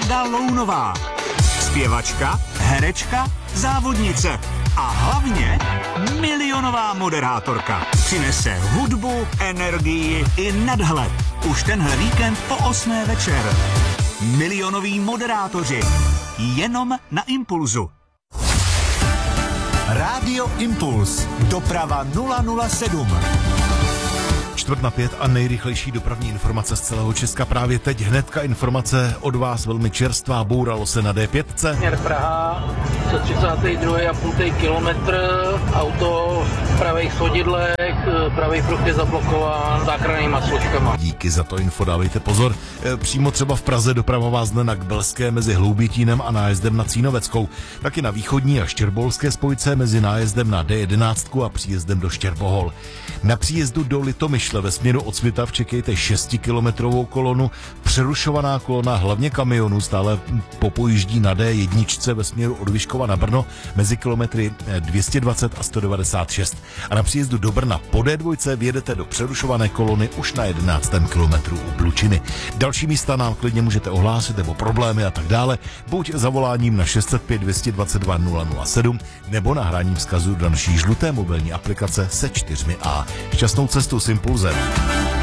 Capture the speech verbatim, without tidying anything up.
Anda Lounová. Zpěvačka, herečka, závodnice a hlavně milionová moderátorka. Přinese hudbu, energii i nadhled. Už tenhle víkend po osmé večer. Milionoví moderátoři. Jenom na Impulzu. Rádio Impuls. Doprava nula nula sedm. Čtvrt na pět a nejrychlejší dopravní informace z celého Česka právě teď. Hnedka informace od vás velmi čerstvá. Bouralo se na D pět. Směr Praha, sto třicet dva a půl kilometr, auto v pravých svodidlech, pravý pruh je zablokován záchrannýma složkama. Díky za to info, dávejte pozor. Přímo třeba v Praze doprava vás jde na Kbelské mezi Hloubětínem a nájezdem na Cínoveckou. Taky na východní a štěrboholské spojce mezi nájezdem na D jedenáct a příjezdem do Štěrbohol. Na příjezdu do Litomyšle ve směru od Svitav čekejte šestikilometrovou kolonu. Přerušovaná kolona hlavně kamionů stále popojíždí na D jedna ve směru od Vyškova na Brno mezi kilometry dvě stě dvacet a sto devadesát šest. A na příjezdu do Brna po D dva vjedete do přerušované kolony už na jedenáctém kilometru u Blučiny. Další místa nám klidně můžete ohlásit nebo problémy a tak dále, buď zavoláním na šest set pět dvě dvacet dva nula nula sedm nebo nahráním vzkazu do naší žluté mobilní aplikace se čtyřmi A. Šťastnou cestu s Impulzem.